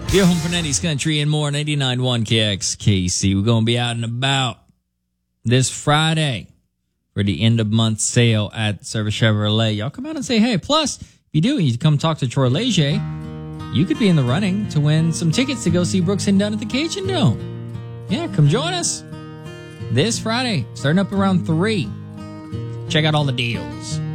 Your home for 90s country and more, 99.1 KXKC. We're going to be out and about this Friday for the end of month sale at Service Chevrolet. Y'all come out and say hey. Plus, if you do, you come talk to Troy Leger, you could be in the running to win some tickets to go see Brooks and Dunn at the Cajun Dome. Yeah, come join us this Friday, starting up around 3. Check out all the deals.